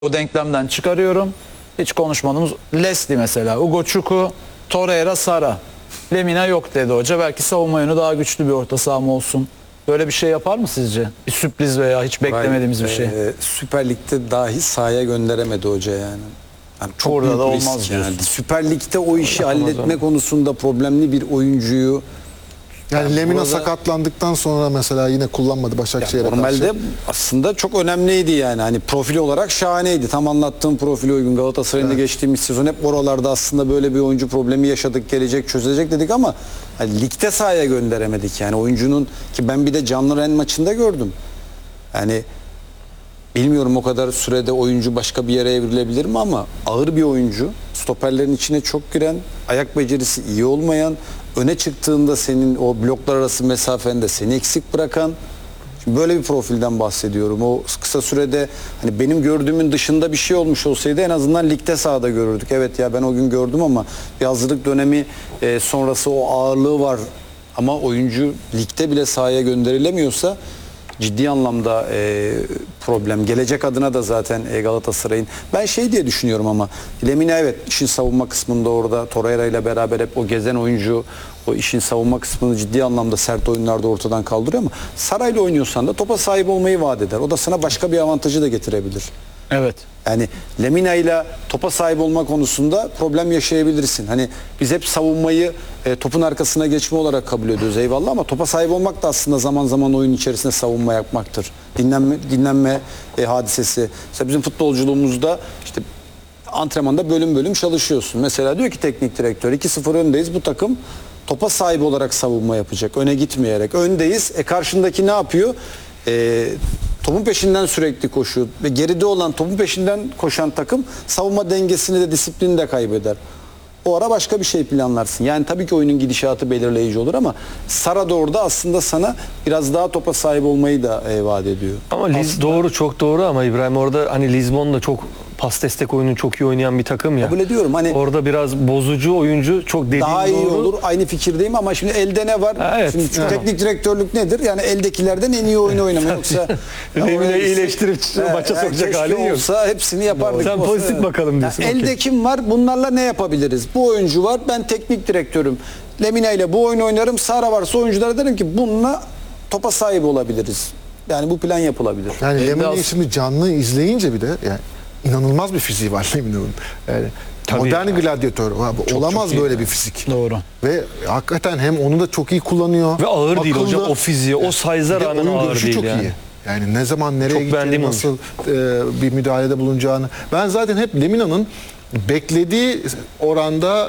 O denklemden çıkarıyorum. Hiç konuşmadığımız Leslie mesela. Ugo Çuku, Torreira, Sara. Lemina yok dedi hoca. Belki savunma yönü daha güçlü bir orta saha mı olsun? Böyle bir şey yapar mı sizce? Bir sürpriz veya hiç beklemediğimiz bir şey. Süper Lig'de dahi sahaya gönderemedi hoca yani. Yani çok Orada büyük da risk olmaz diyorsun. Süper Lig'de o işi halletme konusunda problemli bir oyuncuyu Yani Lemina burada- sakatlandıktan sonra mesela yine kullanmadı Başakşehir'e karşı. normalde aslında çok önemliydi yani. Hani profil olarak şahaneydi. Tam anlattığım profile uygun. Galatasaray'ın da geçtiğimiz sezon hep oralarda aslında böyle bir oyuncu problemi yaşadık, gelecek çözecek dedik ama hani ligde sahaya gönderemedik yani. Oyuncunun ki ben bir de canlı Ren maçında gördüm. Yani bilmiyorum o kadar sürede oyuncu başka bir yere evrilebilir mi ama ağır bir oyuncu. Stoperlerin içine çok giren, ayak becerisi iyi olmayan, öne çıktığında senin o bloklar arası mesafende seni eksik bırakan. Şimdi böyle bir profilden bahsediyorum. O kısa sürede hani benim gördüğümün dışında bir şey olmuş olsaydı en azından ligde sahada görürdük. Evet ya ben o gün gördüm ama bir hazırlık dönemi sonrası o ağırlığı var. Ama oyuncu ligde bile sahaya gönderilemiyorsa ciddi anlamda problem. Gelecek adına da zaten Galatasaray'ın. Ben şey diye düşünüyorum ama Lemina evet işin savunma kısmında orada Torreira ile beraber hep o gezen oyuncu o işin savunma kısmını ciddi anlamda sert oyunlarda ortadan kaldırıyor ama Saray'la oynuyorsan da topa sahip olmayı vaat eder. O da sana başka bir avantajı da getirebilir. Evet. Yani Lemina ile topa sahip olma konusunda problem yaşayabilirsin. Hani biz hep savunmayı topun arkasına geçme olarak kabul ediyoruz eyvallah ama topa sahip olmak da aslında zaman zaman oyun içerisinde savunma yapmaktır. Dinlenme hadisesi. Mesela bizim futbolculuğumuzda işte antrenmanda bölüm bölüm çalışıyorsun. Mesela diyor ki teknik direktör 2-0 öndeyiz bu takım topa sahip olarak savunma yapacak. Öne gitmeyerek. Öndeyiz. Karşındaki ne yapıyor? Topun peşinden sürekli koşuyor ve geride olan topun peşinden koşan takım savunma dengesini de disiplini de kaybeder. O ara başka bir şey planlarsın. Yani tabii ki oyunun gidişatı belirleyici olur ama Sara da orada aslında sana biraz daha topa sahip olmayı da vaat ediyor. Ama doğru çok doğru ama İbrahim orada hani Lizbon'da çok pas destek oyununu çok iyi oynayan bir takım ya. Kabul ediyorum. Hani orada biraz bozucu oyuncu çok dediğin daha iyi doğru. olur. Aynı fikirdeyim ama şimdi elde ne var? Evet, Şimdi şu teknik direktörlük nedir? Yani eldekilerden en iyi oyunu oynamak yoksa Lemina'yı iyileştirip maça sokacak keşke halin yok. olsa hepsini yapardık. Sen pozitif bakalım diyorsun, Elde okey. kim var? Bunlarla ne yapabiliriz? Bu oyuncu var. Ben teknik direktörüm. Lemina ile bu oyunu oynarım. Sara varsa oyunculara derim ki bununla topa sahip olabiliriz. Yani bu plan yapılabilir. Yani Lemina'yı az- şimdi canlı izleyince bir de yani inanılmaz bir fiziği var Lemina'nın. Yani modern gladyatör. Olamaz iyi. böyle bir fizik. Doğru. Ve hakikaten hem onu da çok iyi kullanıyor. Ve ağır değil akıllı. hocam o fiziği, o size'a Bir de rağmen oyun ağır görüşü değil çok yani. iyi. Yani ne zaman nereye Çok gideceğini, beğendiğim nasıl bir müdahalede bulunacağını. Ben zaten hep Lemina'nın beklediği oranda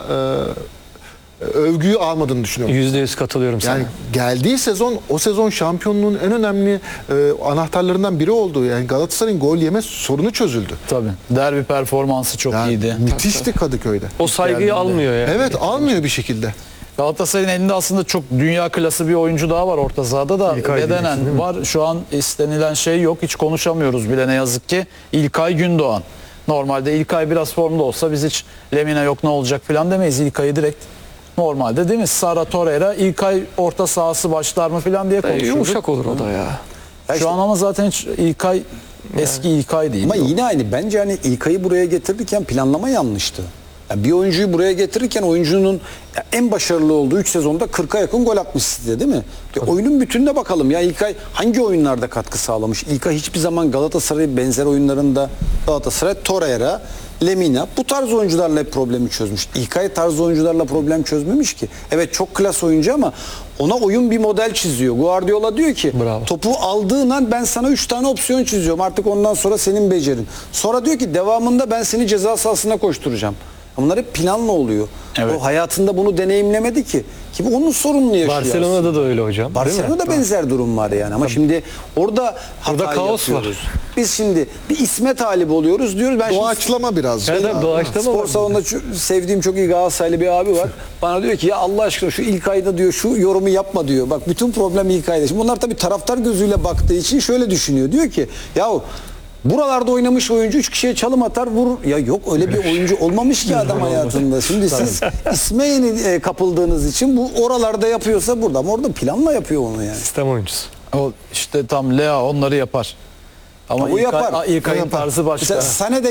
övgüyü almadığını düşünüyorum. %100 katılıyorum sana. Yani geldiği sezon o sezon şampiyonluğun en önemli anahtarlarından biri oldu. Yani Galatasaray'ın gol yeme sorunu çözüldü. Tabii. Derbi performansı çok Yani iyiydi. müthişti Kadıköy'de. O saygıyı geldiğinde. almıyor ya. Evet almıyor bir şekilde. Galatasaray'ın elinde aslında çok dünya klası bir oyuncu daha var orta sahada da İlkay diyeceksin, değil bedenen mi? var. Şu an istenilen şey yok. Hiç konuşamıyoruz bile ne yazık ki. İlkay Gündoğan. Normalde İlkay biraz formda olsa biz hiç Lemina yok ne olacak falan demeyiz. İlkay'ı direkt normalde değil mi? Sara Torreira İlkay orta sahası başlar mı falan diye konuşuyorduk. Yumuşak olur o da ya. Şu an ama zaten hiç İlkay eski İlkay değil. Ama yine aynı. Bence hani İlkay'ı buraya getirirken planlama yanlıştı. Yani bir oyuncuyu buraya getirirken oyuncunun en başarılı olduğu 3 sezonda 40'a yakın gol atmış size değil mi? Oyunun bütününe bakalım. Ya İlkay hangi oyunlarda katkı sağlamış? İlkay hiçbir zaman Galatasaray benzer oyunlarında Galatasaray, Torreira, Lemina bu tarz oyuncularla hep problemi çözmüş. İlkay tarzı oyuncularla problem çözmemiş ki. Evet çok klas oyuncu ama ona oyun bir model çiziyor. Guardiola diyor ki Bravo. topu aldığın an ben sana 3 tane opsiyon çiziyorum. Artık ondan sonra senin becerin. Sonra diyor ki devamında ben seni ceza sahasına koşturacağım. Bunlar hep planla oluyor. Evet. O hayatında bunu deneyimlemedi ki. Ki onun sorununu yaşıyor. Barcelona'da da öyle hocam. değil mi? Barcelona'da benzer durum var yani. Ama şimdi orada hata kaos var. yapıyoruz. Biz şimdi bir isme talip oluyoruz diyoruz. Ben şimdi Doğaçlama biraz. Evet, evet, doğaçlama spor var. salonunda sevdiğim çok iyi Galatasaraylı bir abi var. Bana diyor ki ya Allah aşkına şu İlkay'da diyor şu yorumu yapma diyor. Bak bütün problem İlkay'da. Şimdi bunlar tabii taraftar gözüyle baktığı için şöyle düşünüyor. Diyor ki yahu buralarda oynamış oyuncu 3 kişiye çalım atar vurur. Ya yok öyle bir oyuncu olmamış ki adam hayatında. Şimdi siz isme yeni kapıldığınız için bu oralarda yapıyorsa burada ama orada planla yapıyor onu yani. Sistem oyuncusu. O işte tam Lea onları yapar. Ama Bu yapar. İlkay'ın Yapar. tarzı başka. Mesela Sané de